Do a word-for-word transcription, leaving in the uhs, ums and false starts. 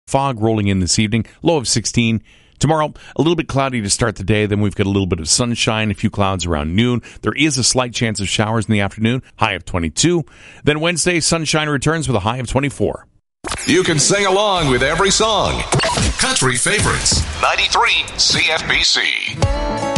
Fog rolling in this evening, low of sixteen. Tomorrow, a little bit cloudy to start the day. Then we've got a little bit of sunshine, a few clouds around noon. There is a slight chance of showers in the afternoon, high of twenty-two. Then Wednesday, sunshine returns with a high of twenty-four. You can sing along with every song. Country Favorites, ninety-three C F B C.